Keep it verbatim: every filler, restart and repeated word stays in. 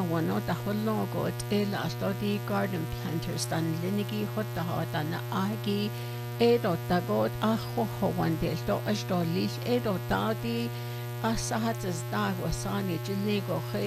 wano daholo got ela stodi garden planters dan linigi hotta dan agi edo tagot aho howandel do asdolil edo dadi asahat as da wasani jiligo